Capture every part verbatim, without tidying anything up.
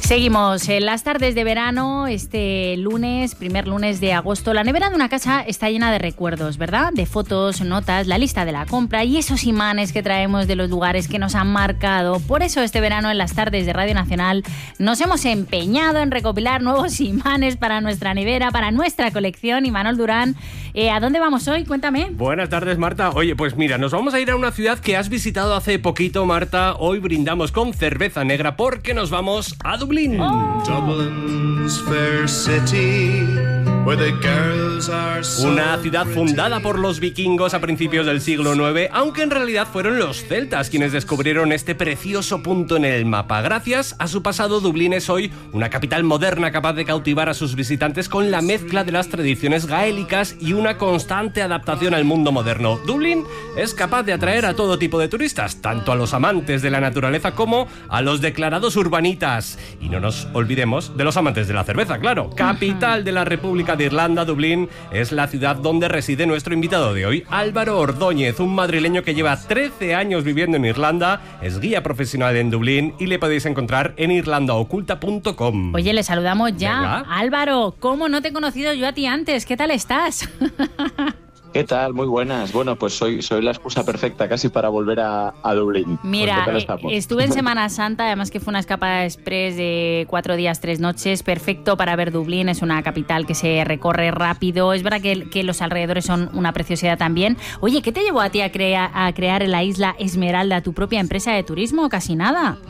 Seguimos en las tardes de verano, este lunes, primer lunes de agosto. La nevera de una casa está llena de recuerdos, ¿verdad? De fotos, notas, la lista de la compra y esos imanes que traemos de los lugares que nos han marcado. Por eso este verano en las tardes de Radio Nacional nos hemos empeñado en recopilar nuevos imanes para nuestra nevera, para nuestra colección. Y Manol Durán, eh, ¿a dónde vamos hoy? Cuéntame. Buenas tardes, Marta. Oye, pues mira, nos vamos a ir a una ciudad que has visitado hace poquito, Marta. Hoy brindamos con cerveza negra porque nos vamos a Dublín. Oh. Dublin's fair city, where the girls are so Una ciudad fundada por los vikingos a principios del siglo nueve, aunque en realidad fueron los celtas quienes descubrieron este precioso punto en el mapa. Gracias a su pasado, Dublín es hoy una capital moderna capaz de cautivar a sus visitantes con la mezcla de las tradiciones gaélicas y una constante adaptación al mundo moderno. Dublín es capaz de atraer a todo tipo de turistas, tanto a los amantes de la naturaleza como a los declarados urbanitas. Y no nos olvidemos de los amantes de la cerveza, claro. Capital de la República de Irlanda, Dublín es la ciudad donde reside nuestro invitado de hoy, Álvaro Ordóñez, un madrileño que lleva trece años viviendo en Irlanda, es guía profesional en Dublín y le podéis encontrar en irlanda oculta punto com. Oye, le saludamos ya. Venga. Álvaro, ¿cómo no te he conocido yo a ti antes? ¿Qué tal estás? ¿Qué tal? Muy buenas. Bueno, pues soy, soy la excusa perfecta casi para volver a, a Dublín. Mira, pues, eh, estuve en Semana Santa, además que fue una escapada express de cuatro días, tres noches, perfecto para ver Dublín, es una capital que se recorre rápido, es verdad que, que los alrededores son una preciosidad también. Oye, ¿qué te llevó a ti a, crea, a crear en la isla Esmeralda tu propia empresa de turismo? Casi nada.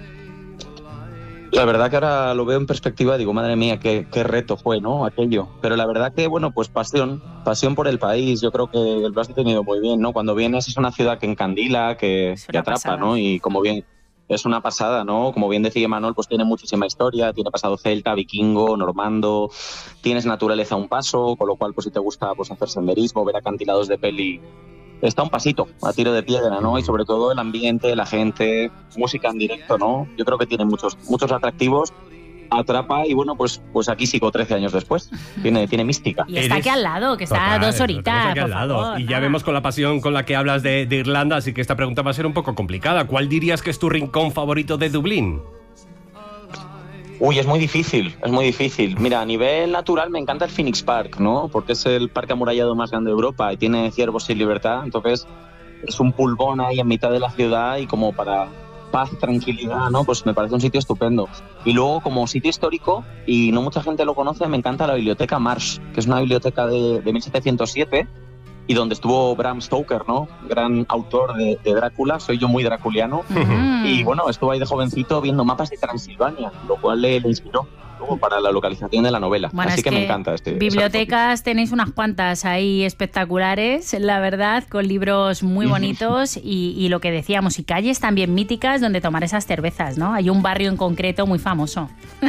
La verdad que ahora lo veo en perspectiva, digo, madre mía, qué, qué reto fue, ¿no? Aquello. Pero la verdad que, bueno, pues pasión, pasión por el país. Yo creo que lo has tenido muy bien, ¿no? Cuando vienes es una ciudad que encandila, que, que atrapa, pasada. ¿no? Y como bien, es una pasada, ¿no? Como bien decía Manol, pues tiene muchísima historia, tiene pasado celta, vikingo, normando, tienes naturaleza a un paso, con lo cual, pues si te gusta pues hacer senderismo, ver acantilados de peli, está un pasito, a tiro de piedra, ¿no? Y sobre todo el ambiente, la gente, música en directo, ¿no? Yo creo que tiene muchos muchos atractivos, atrapa y bueno, pues pues aquí sigo trece años después. Tiene, tiene mística. Y está aquí al lado, que está Total, dos horitas, aquí al lado. Favor, y ya nada. vemos con la pasión con la que hablas de, de Irlanda, así que esta pregunta va a ser un poco complicada. ¿Cuál dirías que es tu rincón favorito de Dublín? Uy, es muy difícil, es muy difícil. Mira, a nivel natural me encanta el Phoenix Park, ¿no? Porque es el parque amurallado más grande de Europa y tiene ciervos sin libertad. Entonces es un pulmón ahí en mitad de la ciudad y como para paz, tranquilidad, ¿no? Pues me parece un sitio estupendo. Y luego, como sitio histórico, y no mucha gente lo conoce, me encanta la biblioteca Marsh, que es una biblioteca de, de mil setecientos siete y donde estuvo Bram Stoker, ¿no? Gran autor de, de Drácula, soy yo muy draculiano. Mm. Y bueno, estuvo ahí de jovencito viendo mapas de Transilvania, lo cual le, le inspiró luego para la localización de la novela. Bueno, Así es que, que me encanta este. bibliotecas tenéis unas cuantas ahí espectaculares, la verdad, con libros muy bonitos y, y lo que decíamos, y calles también míticas donde tomar esas cervezas, ¿no? Hay un barrio en concreto muy famoso.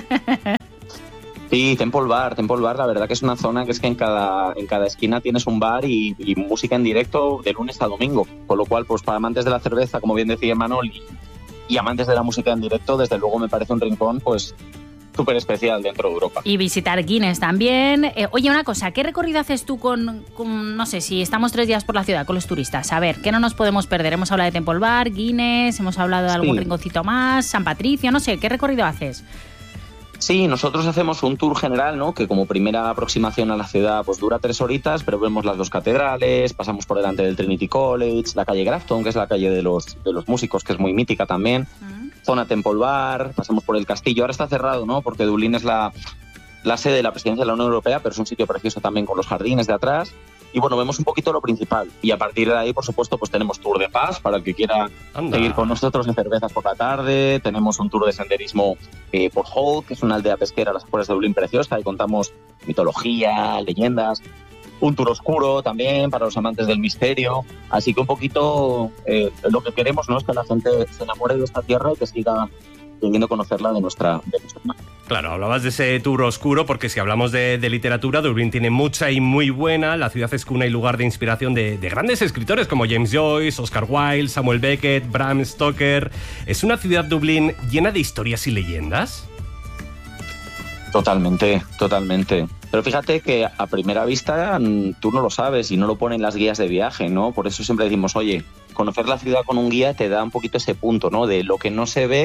Sí, Temple Bar, Temple Bar, la verdad que es una zona que es que en cada, en cada esquina tienes un bar y, y música en directo de lunes a domingo. Con lo cual, pues para amantes de la cerveza, como bien decía Manol, y, y amantes de la música en directo, desde luego me parece un rincón, pues súper especial dentro de Europa. Y visitar Guinness también. Eh, oye, una cosa, ¿qué recorrido haces tú con, con, no sé, si estamos tres días por la ciudad con los turistas? A ver, ¿qué no nos podemos perder? Hemos hablado de Temple Bar, Guinness, hemos hablado de algún Sí. rinconcito más, San Patricio, no sé, ¿qué recorrido haces? Sí, nosotros hacemos un tour general, ¿no? Que como primera aproximación a la ciudad pues dura tres horitas, pero vemos las dos catedrales, pasamos por delante del Trinity College, la calle Grafton, que es la calle de los, de los músicos, que es muy mítica también, uh-huh. Zona Temple Bar, pasamos por el castillo. Ahora está cerrado, ¿no? Porque Dublín es la, la sede de la presidencia de la Unión Europea, pero es un sitio precioso también con los jardines de atrás. Y bueno, vemos un poquito lo principal. Y a partir de ahí, por supuesto, pues tenemos tour de paz para el que quiera Anda. seguir con nosotros en cervezas por la tarde. Tenemos un tour de senderismo eh, por Hull, que es una aldea pesquera a las afueras de Dublín preciosa. Y contamos mitología, leyendas. Un tour oscuro también para los amantes del misterio. Así que un poquito eh, lo que queremos, ¿no? Es que la gente se enamore de esta tierra y que siga queriendo conocerla de nuestra, de nuestra imagen. Claro, hablabas de ese tour oscuro porque si hablamos de, de literatura, Dublín tiene mucha y muy buena. La ciudad es cuna y lugar de inspiración de, de grandes escritores como James Joyce, Oscar Wilde, Samuel Beckett, Bram Stoker. ¿Es una ciudad, Dublín, llena de historias y leyendas? Totalmente, totalmente. Pero fíjate que a primera vista tú no lo sabes y no lo ponen las guías de viaje, ¿no? Por eso siempre decimos, oye, conocer la ciudad con un guía te da un poquito ese punto, ¿no? De lo que no se ve,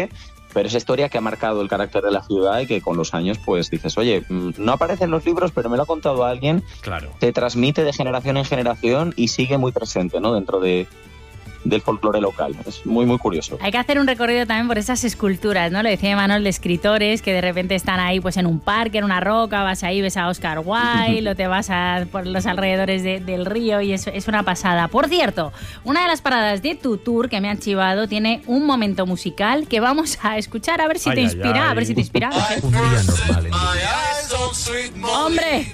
pero esa historia que ha marcado el carácter de la ciudad y que con los años pues dices, oye, no aparece en los libros, pero me lo ha contado alguien, claro. Se transmite de generación en generación y sigue muy presente, ¿no? Dentro de del folclore local. Es muy, muy curioso. Hay que hacer un recorrido también por esas esculturas, ¿no? Lo decía Manuel, de escritores que de repente están ahí pues en un parque, en una roca, vas ahí, ves a Oscar Wilde o te vas a, por los alrededores de, del río y eso es una pasada. Por cierto, una de las paradas de tu tour que me han chivado tiene un momento musical que vamos a escuchar a ver si ay, te inspira, ay, ay. a ver si te inspira. ¿Eh? Un día normal en ¡Hombre!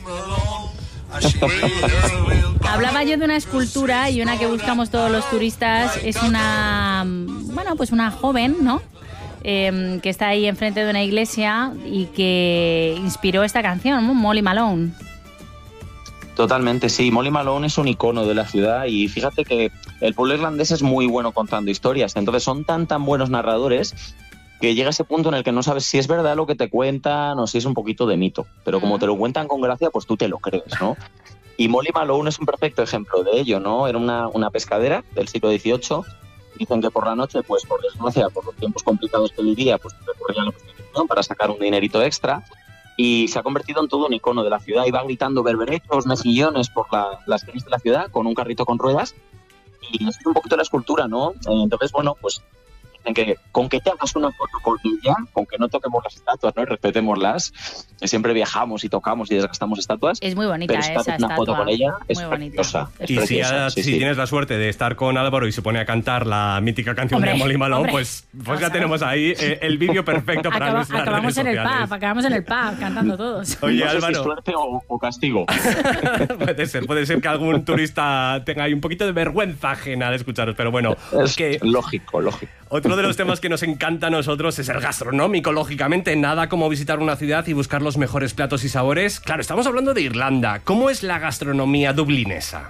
Hablaba yo de una escultura y una que buscamos todos los turistas. Es una, bueno, pues una joven, ¿no? Eh, que está ahí enfrente de una iglesia y que inspiró esta canción, ¿no? Molly Malone. Totalmente, sí. Molly Malone es un icono de la ciudad y fíjate que el pueblo irlandés es muy bueno contando historias. Entonces son tan, tan buenos narradores que llega ese punto en el que no sabes si es verdad lo que te cuentan o si es un poquito de mito. Pero como te lo cuentan con gracia, pues tú te lo crees, ¿no? Y Molly Malone es un perfecto ejemplo de ello, ¿no? Era una, una pescadera del siglo dieciocho. Dicen que por la noche, pues por desgracia, por los tiempos complicados que vivía, pues recurría a la prostitución para sacar un dinerito extra. Y se ha convertido en todo un icono de la ciudad. Y va gritando berberechos, mejillones por la, las calles de la ciudad con un carrito con ruedas. Y es un poquito la escultura, ¿no? Entonces, bueno, pues en que con que te hagas una foto con ella, con que no toquemos las estatuas, ¿no? Y respetémoslas, que siempre viajamos y tocamos y desgastamos estatuas. Es muy bonita pero esa una estatua. Foto con ella es muy preciosa. Es y preciosa. si, sí, si sí. tienes la suerte de estar con Álvaro y se pone a cantar la mítica canción hombre, de Molly Malone, hombre. pues, pues ya tenemos ahí eh, el vídeo perfecto para Acaba, nuestras acabamos redes en el sociales. pub, acabamos en el pub cantando todos. Oye, no sé Álvaro. si es suerte o, o castigo. puede ser, puede ser que algún turista tenga ahí un poquito de vergüenza ajena al escucharos, pero bueno, es que lógico, lógico. otro de los temas que nos encanta a nosotros es el gastronómico, lógicamente. Nada como visitar una ciudad y buscar los mejores platos y sabores. Claro, estamos hablando de Irlanda. ¿Cómo es la gastronomía dublinesa?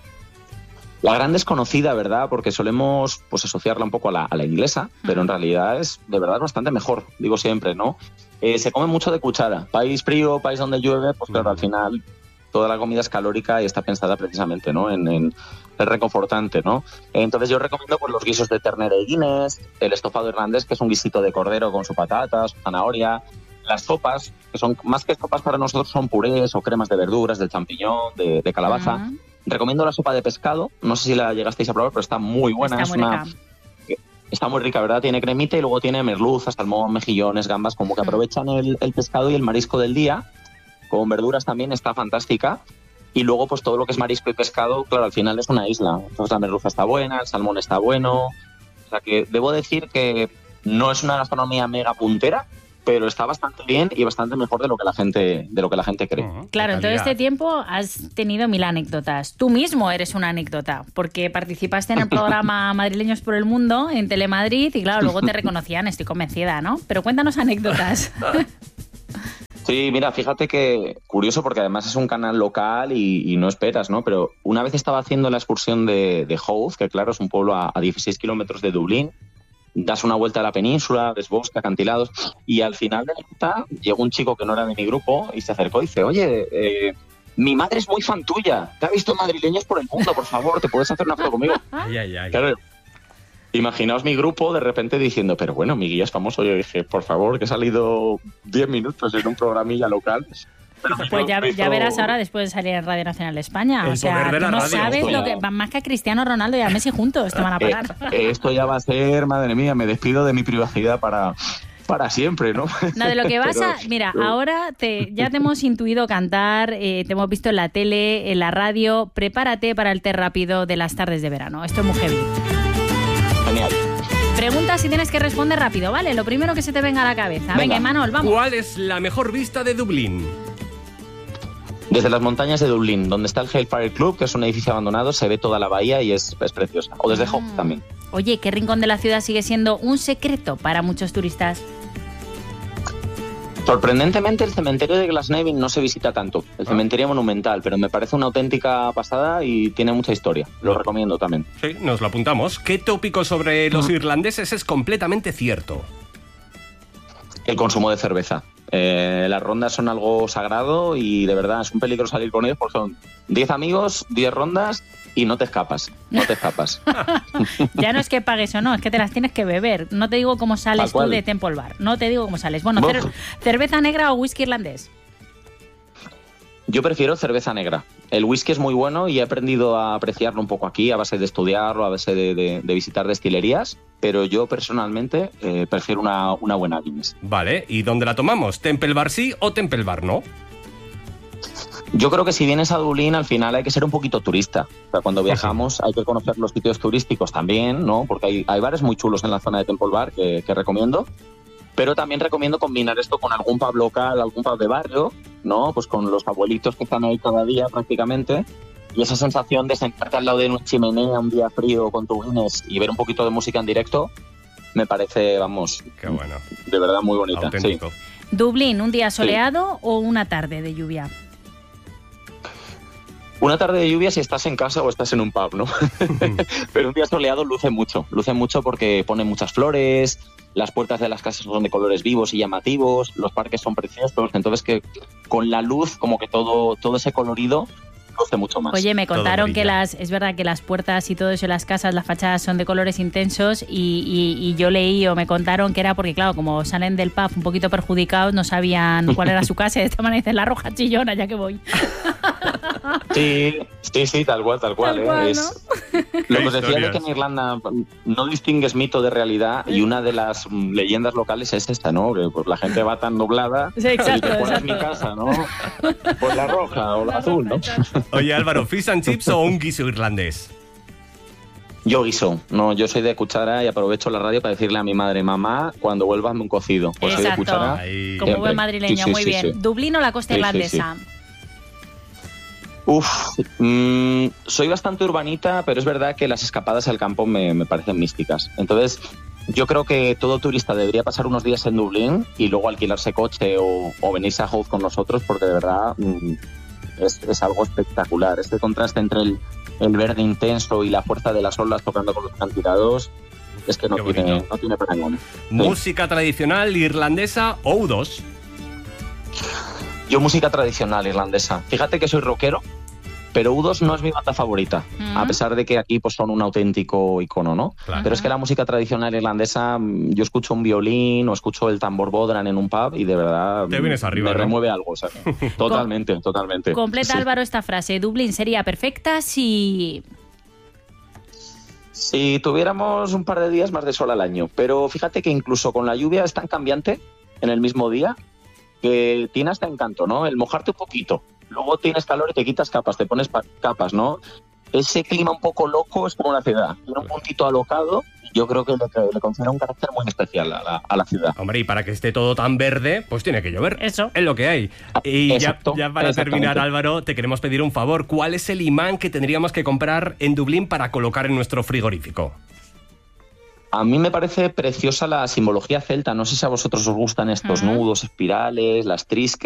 La gran desconocida, ¿verdad? Porque solemos pues asociarla un poco a la, a la inglesa, pero en realidad es de verdad bastante mejor, digo siempre, ¿no? Eh, se come mucho de cuchara. País frío, país donde llueve, pues claro, al final toda la comida es calórica y está pensada precisamente, ¿no? En, en el reconfortante, ¿no? Entonces yo recomiendo pues los guisos de ternera y guinness, el estofado irlandés, que es un guisito de cordero con su patata, su zanahoria, las sopas, que son más que sopas para nosotros, son purés o cremas de verduras, de champiñón, de, de calabaza. Uh-huh. Recomiendo la sopa de pescado, no sé si la llegasteis a probar, pero está muy buena. Está es muy una rica. Está muy rica, ¿verdad? Tiene cremita y luego tiene merluza, salmón, mejillones, gambas, como que aprovechan el, el pescado y el marisco del día. Con verduras también está fantástica. Y luego, pues todo lo que es marisco y pescado, claro, al final es una isla. Entonces la merluza está buena, el salmón está bueno. O sea que debo decir que no es una gastronomía mega puntera, pero está bastante bien y bastante mejor de lo que la gente, de lo que la gente cree. Uh-huh. Claro, en todo este tiempo has tenido mil anécdotas. Tú mismo eres una anécdota, porque participaste en el programa Madrileños por el Mundo en Telemadrid y claro, luego te reconocían, estoy convencida, ¿no? Pero cuéntanos anécdotas. Sí, mira, fíjate que curioso porque además es un canal local y, y no esperas, ¿no? Pero una vez estaba haciendo la excursión de, de Howth, que claro, es un pueblo a, a dieciséis kilómetros de Dublín, das una vuelta a la península, ves bosque, acantilados, y al final de la ruta llegó un chico que no era de mi grupo y se acercó y dice, oye, eh, mi madre es muy fan tuya, te ha visto Madrileños por el Mundo, por favor, ¿te puedes hacer una foto conmigo? Ay, ay, ay. Claro, imaginaos mi grupo de repente diciendo, pero bueno, mi guía es famoso. Yo dije, por favor, que he salido diez minutos en un programilla local. Pero pues ya, ya verás ahora después de salir en Radio Nacional de España. El o sea, poder de la tú no radio. sabes lo que... Más que a Cristiano Ronaldo y a Messi juntos te van a pagar. Eh, esto ya va a ser, madre mía, me despido de mi privacidad para... para siempre, ¿no? No, de lo que vas Pero, a... Mira, pero... ahora te, ya te hemos intuido cantar, eh, te hemos visto en la tele, en la radio. Prepárate para el té rápido de las tardes de verano. Esto es muy heavy. Genial. Pregunta si tienes que responder rápido, ¿vale? Lo primero que se te venga a la cabeza. Venga, Venga. Imanol, vamos. ¿Cuál es la mejor vista de Dublín? Desde las montañas de Dublín, donde está el Hellfire Club, que es un edificio abandonado, se ve toda la bahía y es, es preciosa. O desde Howth también. Oye, ¿qué rincón de la ciudad sigue siendo un secreto para muchos turistas? Sorprendentemente, el cementerio de Glasnevin no se visita tanto. El cementerio monumental, pero me parece una auténtica pasada y tiene mucha historia. Lo recomiendo también. Sí, nos lo apuntamos. ¿Qué tópico sobre los irlandeses es completamente cierto? El consumo de cerveza. Eh, las rondas son algo sagrado y de verdad es un peligro salir con ellos porque son diez amigos, diez rondas y no te escapas, no te escapas. Ya no es que pagues o no, es que te las tienes que beber. No te digo cómo sales tú de Temple Bar, no te digo cómo sales. Bueno, cer- ¿cerveza negra o whisky irlandés? Yo prefiero cerveza negra. El whisky es muy bueno y he aprendido a apreciarlo un poco aquí a base de estudiarlo, a base de, de, de visitar destilerías, pero yo personalmente eh, prefiero una, una buena Guinness. Vale, ¿y dónde la tomamos? ¿Temple Bar sí o Temple Bar no? Yo creo que si vienes a Dublín, al final hay que ser un poquito turista. O sea, cuando viajamos hay que conocer los sitios turísticos también, ¿no? Porque hay, hay bares muy chulos en la zona de Temple Bar que, que recomiendo. Pero también recomiendo combinar esto con algún pub local, algún pub de barrio, ¿no? Pues con los abuelitos que están ahí cada día prácticamente. Y esa sensación de sentarte al lado de una chimenea un día frío con tu Guinness y ver un poquito de música en directo, me parece, vamos, Qué bueno. De verdad muy bonita. Auténtico. Sí. ¿Dublín, un día soleado sí. o una tarde de lluvia? Una tarde de lluvia si estás en casa o estás en un pub, ¿no? Pero un día soleado luce mucho, luce mucho porque pone muchas flores, las puertas de las casas son de colores vivos y llamativos, los parques son preciosos, entonces que con la luz como que todo, todo ese colorido luce mucho más. Oye, me contaron que las, es verdad que las puertas y todo eso en las casas, las fachadas son de colores intensos y, y, y yo leí o me contaron que era porque, claro, como salen del pub un poquito perjudicados, no sabían cuál era su casa y de esta manera dicen la roja chillona, ya que voy. Sí, sí, sí, tal cual, tal cual. Tal cual, ¿eh? ¿no? Es, lo que os decía de que en Irlanda no distingues mito de realidad y una de las leyendas locales es esta, ¿no? Que pues, la gente va tan nublada sí, exacto, que exacto. es mi casa, ¿no? Pues la roja o la, la azul, ¿no? Oye, Álvaro, ¿fish and chips o un guiso irlandés? Yo guiso, no, yo soy de cuchara y aprovecho la radio para decirle a mi madre, mamá, cuando vuelvas hazme un cocido. Pues soy de cuchara. Ahí. Como buen madrileño, sí, sí, muy sí, bien. Sí. ¿Dublín o la costa sí, irlandesa? Sí, sí. Uf, mmm, soy bastante urbanita, pero es verdad que las escapadas al campo me, me parecen místicas. Entonces, yo creo que todo turista debería pasar unos días en Dublín y luego alquilarse coche o, o venirse a Howth con nosotros, porque de verdad mmm, es, es algo espectacular. Este contraste entre el, el verde intenso y la fuerza de las olas tocando con los acantilados es que no tiene, no tiene parangón. ¿Música sí. tradicional irlandesa o U dos? Yo música tradicional irlandesa. Fíjate que soy rockero, pero U dos no es mi banda favorita, uh-huh. a pesar de que aquí pues, son un auténtico icono, ¿no? Claro. Pero es que la música tradicional irlandesa, yo escucho un violín o escucho el tambor bodhran en un pub y de verdad Te vienes arriba, me ¿no? remueve algo. O sea, totalmente, totalmente. Completa, sí. Álvaro, esta frase. Dublín sería perfecta si... Si tuviéramos un par de días más de sol al año. Pero fíjate que incluso con la lluvia es tan cambiante en el mismo día que tiene hasta encanto, ¿no? El mojarte un poquito, luego tienes calor y te quitas capas, te pones pa- capas, ¿no? Ese clima un poco loco es como una ciudad, tiene un puntito alocado, yo creo que le, le confiere un carácter muy especial a la, a la ciudad. Hombre, y para que esté todo tan verde, pues tiene que llover. Eso. Es lo que hay. Y ya, ya para terminar, Álvaro, te queremos pedir un favor. ¿Cuál es el imán que tendríamos que comprar en Dublín para colocar en nuestro frigorífico? A mí me parece preciosa la simbología celta. No sé si a vosotros os gustan estos uh-huh. nudos, espirales, las trisques.